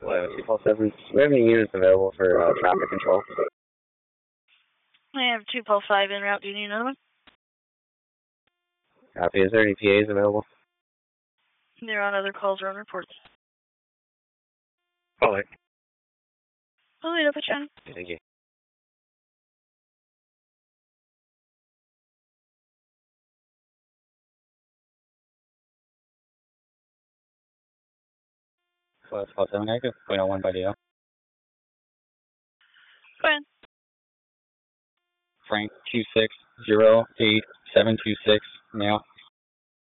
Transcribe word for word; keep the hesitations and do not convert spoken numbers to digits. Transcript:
Hello, two four seven. Do we have any units available for uh, traffic control? I have two Pulse five en route. Do you need another one? Copy. Is there any P As available? They're on other calls or on reports. Oh, wait. Oh, wait, I'll put you on. Thank you. Well, it's called seven active, point oh one by D L. Go ahead. Frank two six zero eight seven two six, now.